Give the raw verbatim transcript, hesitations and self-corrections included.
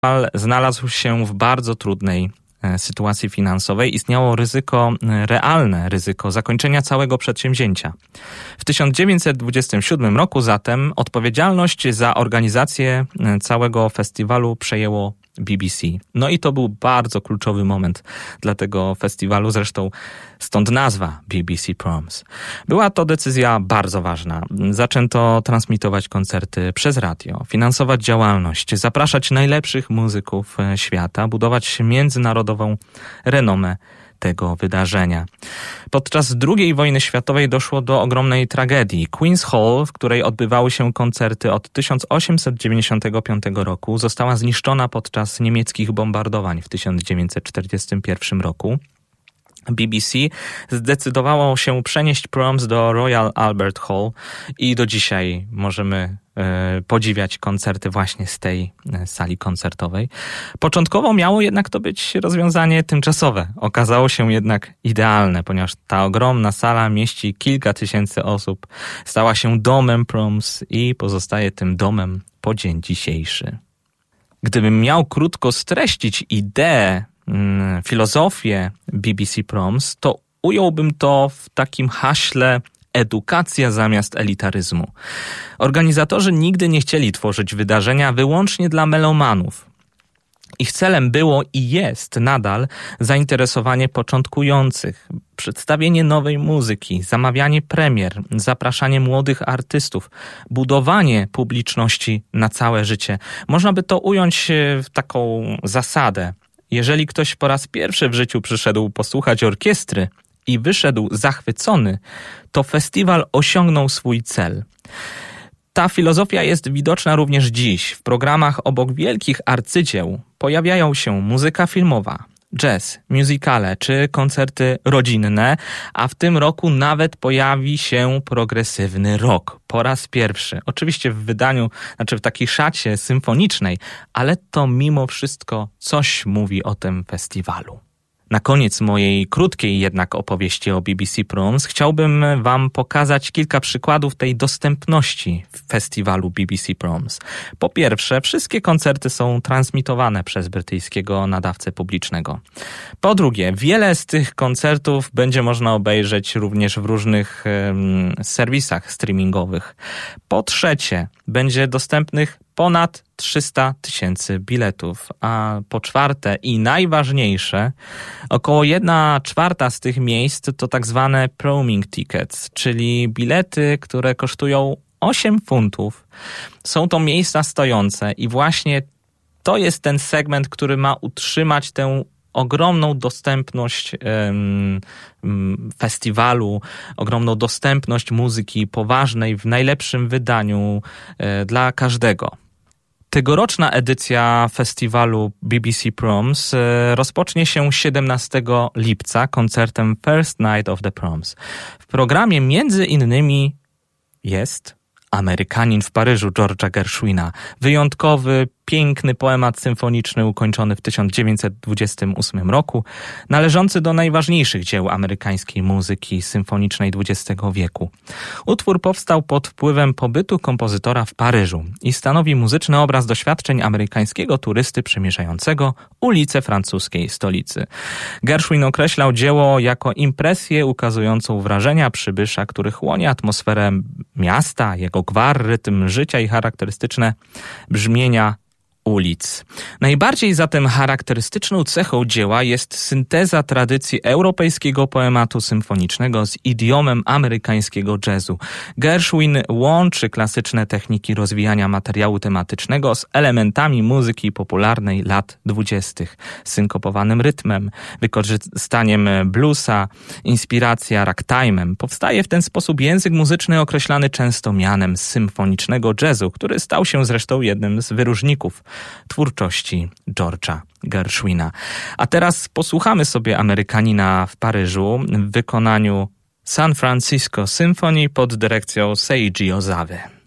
znalazł się w bardzo trudnej sytuacji finansowej. Istniało ryzyko, realne ryzyko zakończenia całego przedsięwzięcia. W tysiąc dziewięćset dwudziestym siódmym roku zatem odpowiedzialność za organizację całego festiwalu przejęło B B C. No i to był bardzo kluczowy moment dla tego festiwalu, zresztą stąd nazwa B B C Proms. Była to decyzja bardzo ważna. Zaczęto transmitować koncerty przez radio, finansować działalność, zapraszać najlepszych muzyków świata, budować międzynarodową renomę tego wydarzenia. Podczas drugiej wojny światowej doszło do ogromnej tragedii. Queen's Hall, w której odbywały się koncerty od tysiąc osiemset dziewięćdziesiątego piątego roku, została zniszczona podczas niemieckich bombardowań w tysiąc dziewięćset czterdziestym pierwszym roku. B B C zdecydowało się przenieść Proms do Royal Albert Hall i do dzisiaj możemy e, podziwiać koncerty właśnie z tej e, sali koncertowej. Początkowo miało jednak to być rozwiązanie tymczasowe. Okazało się jednak idealne, ponieważ ta ogromna sala mieści kilka tysięcy osób. Stała się domem Proms i pozostaje tym domem po dzień dzisiejszy. Gdybym miał krótko streścić ideę, filozofię B B C Proms, to ująłbym to w takim haśle edukacja zamiast elitaryzmu. Organizatorzy nigdy nie chcieli tworzyć wydarzenia wyłącznie dla melomanów. Ich celem było i jest nadal zainteresowanie początkujących, przedstawienie nowej muzyki, zamawianie premier, zapraszanie młodych artystów, budowanie publiczności na całe życie. Można by to ująć w taką zasadę. Jeżeli ktoś po raz pierwszy w życiu przyszedł posłuchać orkiestry i wyszedł zachwycony, to festiwal osiągnął swój cel. Ta filozofia jest widoczna również dziś. W programach obok wielkich arcydzieł pojawiają się muzyka filmowa, jazz, musicale czy koncerty rodzinne, a w tym roku nawet pojawi się progresywny rock. Po raz pierwszy. Oczywiście w wydaniu, znaczy w takiej szacie symfonicznej, ale to mimo wszystko coś mówi o tym festiwalu. Na koniec mojej krótkiej jednak opowieści o B B C Proms chciałbym wam pokazać kilka przykładów tej dostępności festiwalu B B C Proms. Po pierwsze, wszystkie koncerty są transmitowane przez brytyjskiego nadawcę publicznego. Po drugie, wiele z tych koncertów będzie można obejrzeć również w różnych um, serwisach streamingowych. Po trzecie, będzie dostępnych ponad trzysta tysięcy biletów, a po czwarte i najważniejsze, około jedna czwarta z tych miejsc to tak zwane roaming tickets, czyli bilety, które kosztują osiem funtów. Są to miejsca stojące i właśnie to jest ten segment, który ma utrzymać tę ogromną dostępność um, um, festiwalu, ogromną dostępność muzyki poważnej w najlepszym wydaniu um, dla każdego. Tegoroczna edycja festiwalu B B C Proms rozpocznie się siedemnastego lipca koncertem First Night of the Proms. W programie między innymi jest Amerykanin w Paryżu George'a Gershwina. Wyjątkowy, piękny poemat symfoniczny ukończony w tysiąc dziewięćset dwudziestym ósmym roku, należący do najważniejszych dzieł amerykańskiej muzyki symfonicznej dwudziestego wieku. Utwór powstał pod wpływem pobytu kompozytora w Paryżu i stanowi muzyczny obraz doświadczeń amerykańskiego turysty przemierzającego ulice francuskiej stolicy. Gershwin określał dzieło jako impresję ukazującą wrażenia przybysza, który chłonie atmosferę miasta, jego gwar, rytm życia i charakterystyczne brzmienia ulic. Najbardziej zatem charakterystyczną cechą dzieła jest synteza tradycji europejskiego poematu symfonicznego z idiomem amerykańskiego jazzu. Gershwin łączy klasyczne techniki rozwijania materiału tematycznego z elementami muzyki popularnej lat dwudziestych, synkopowanym rytmem, wykorzystaniem bluesa, inspiracja ragtime'em. Powstaje w ten sposób język muzyczny określany często mianem symfonicznego jazzu, który stał się zresztą jednym z wyróżników twórczości George'a Gershwina. A teraz posłuchamy sobie Amerykanina w Paryżu w wykonaniu San Francisco Symphony pod dyrekcją Seiji Ozawy.